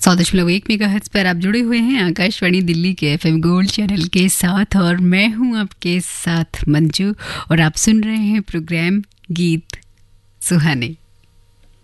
100.1 पर आप जुड़े हुए हैं आकाशवाणी दिल्ली के एफएम गोल्ड चैनल के साथ और मैं हूं आपके साथ मंजू और आप सुन रहे हैं प्रोग्राम गीत सुहाने।